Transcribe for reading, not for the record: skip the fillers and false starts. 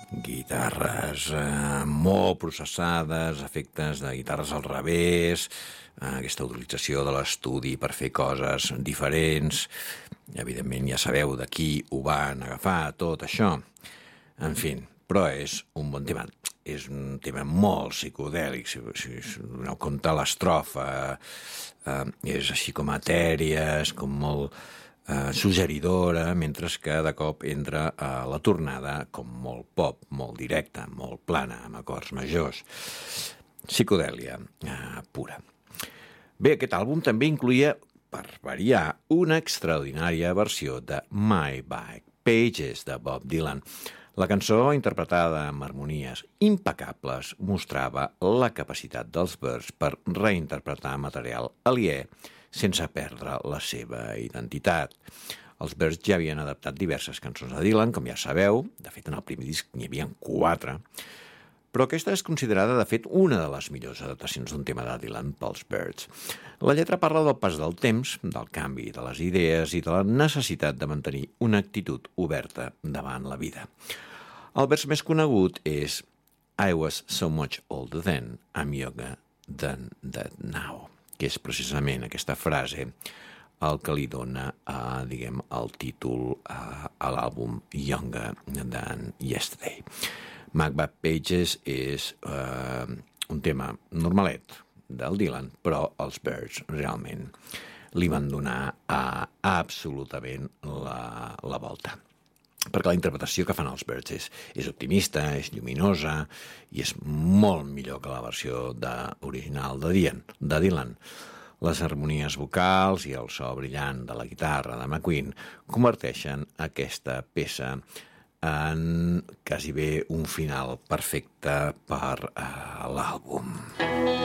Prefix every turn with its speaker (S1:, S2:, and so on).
S1: Guitarres molt processades, efectes de guitarres al revés, aquesta utilització de l'estudi per fer coses diferents. Evidentment ja sabeu de qui ho van agafar, tot això. En fi, però és un bon tema. És un tema molt psicodèlic, si us doneu compte, l'estrofa és així com etèria, és com molt suggeridora, mentre que de cop entra a la tornada com molt pop, molt directa, molt plana, amb acords majors. Psicodèlia pura. Bé, aquest àlbum també incloïa, per variar, una extraordinària versió de My Back Pages de Bob Dylan. La cançó, interpretada amb harmonies impecables, mostrava la capacitat dels Byrds per reinterpretar material aliè sense perdre la seva identitat. Els Byrds ja havien adaptat diverses cançons de Dylan, com ja sabeu. De fet, en el primer disc n'hi havia 4. Però aquesta és considerada, de fet, una de les millors adaptacions d'un tema de Dylan pels Byrds. La lletra parla del pas del temps, del canvi de les idees i de la necessitat de mantenir una actitud oberta davant la vida. El vers més conegut és I was so much older then, I'm younger than that now, que és precisament aquesta frase el que li dona, el títol a l'àlbum Younger Than Yesterday. My Back Pages és un tema normalet del Dylan, però els Byrds realment li van donar absolutament la volta. Perquè la interpretació que fan els Byrds és optimista, és lluminosa i és molt millor que la versió original de Dylan. Les harmonies vocals i el so brillant de la guitarra de McQueen converteixen aquesta peça en quasi bé un final perfecte per l'àlbum.